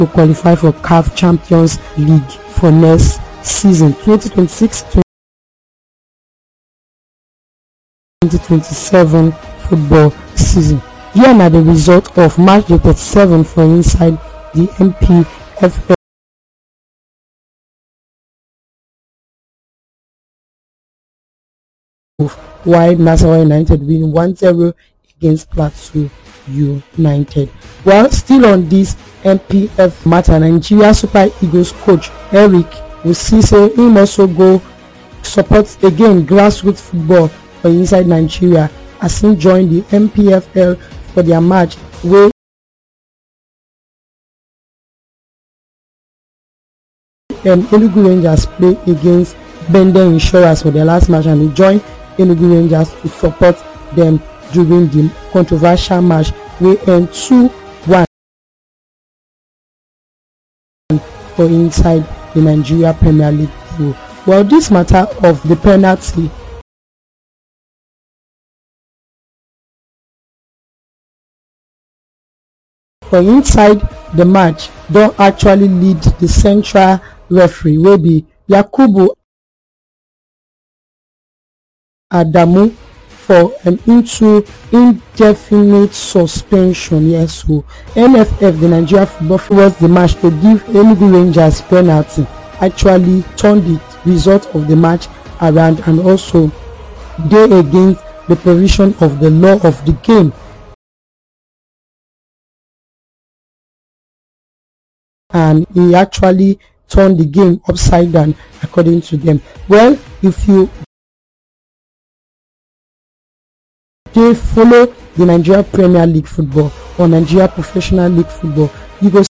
to qualify for CAF Champions League for next season 2026-2027 football season. Here are the result of match day 37 for inside the MPFL. While Nasarawa United win 1-0 against Plateau United. Well, still on this MPF matter, Nigeria Super Eagles coach Eric Wusise him also go support again grassroots football for inside Nigeria as he joined the MPFL for their match wey Enugu Rangers play against Bende Insurance for their last match, and he joined Enugu Rangers to support them during the controversial match wey end 2-1 for inside the Nigeria Premier League. Well, this matter of the penalty for inside the match don actually lead the central referee wey be Yakubu Adamu for into indefinite suspension. Yes, so NFF, the Nigeria Football was the match to give Enugu Rangers penalty, actually turned the result of the match around and also they against the provision of the law of the game, and he actually turned the game upside down according to them. Well, if you they follow the Nigeria Premier League football or Nigeria Professional League football, you go